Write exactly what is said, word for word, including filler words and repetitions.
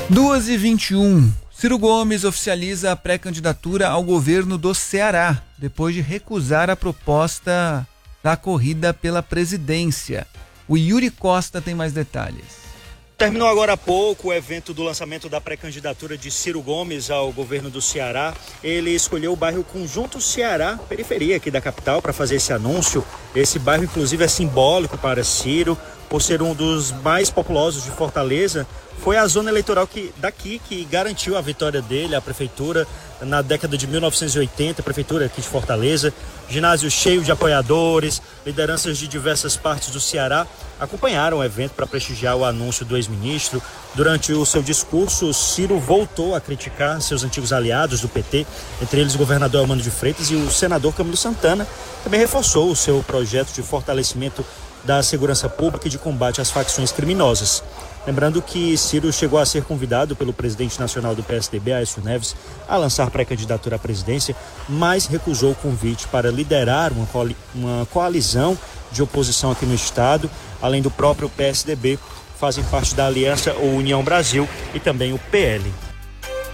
duas e vinte e um. Ciro Gomes oficializa a pré-candidatura ao governo do Ceará, depois de recusar a proposta da corrida pela presidência. O Yuri Costa tem mais detalhes. Terminou agora há pouco o evento do lançamento da pré-candidatura de Ciro Gomes ao governo do Ceará. Ele escolheu o bairro Conjunto Ceará, periferia aqui da capital, para fazer esse anúncio. Esse bairro, inclusive, é simbólico para Ciro, por ser um dos mais populosos de Fortaleza. Foi a zona eleitoral que, daqui que garantiu a vitória dele, a prefeitura, na década de mil novecentos e oitenta, a prefeitura aqui de Fortaleza. Ginásio cheio de apoiadores, lideranças de diversas partes do Ceará acompanharam o evento para prestigiar o anúncio do ex-ministro. Durante o seu discurso, Ciro voltou a criticar seus antigos aliados do P T, entre eles o governador Elmano de Freitas e o senador Camilo Santana. Também reforçou o seu projeto de fortalecimento da segurança pública e de combate às facções criminosas. Lembrando que Ciro chegou a ser convidado pelo presidente nacional do P S D B, Aécio Neves, a lançar pré-candidatura à presidência, mas recusou o convite para liderar uma, coali- uma coalizão de oposição aqui no estado. Além do próprio P S D B, fazem parte da aliança ou União Brasil e também o P L.